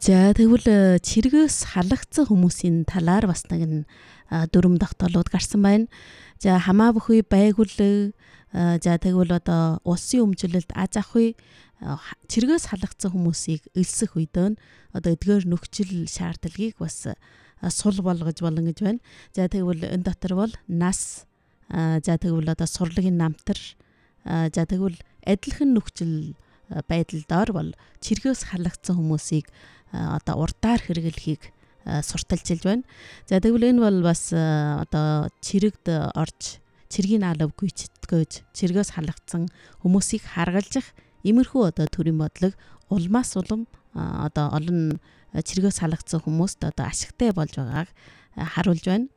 За тэгвэл чиргээс халагдсан хүмүүсийн талаар бас нэг дүрм тогтоолууд гарсан байна. За хамаа бүхий байгууллага за тэгвэл одоо улсын өмчлөлд аз ахуй чиргээс халагдсан хүмүүсийг элсэх үедээ одоо эдгээр нөхцөл шаардлагыг бас сул болгож болно гэж байна. За тэгвэл энэ дотор бол нас за тэгвэл одоо сурлагын намтар за тэгвэл адилхан нөхцөл байдлаар бол чиргээс халагдсан хүмүүсийг одоо урдаар хэрэглэхийг сурталчилж байна. За тэгвэл энэ бол бас одоо чирэгд орж цэргийн алав гүйцэтгэж чиргээс халагдсан хүмүүсийг харгалзах иймэрхүү одоо төрийн бодлого улмаас улам одоо олон чиргээс халагдсан хүмүүст одоо ашигтай болж байгааг харуулж байна.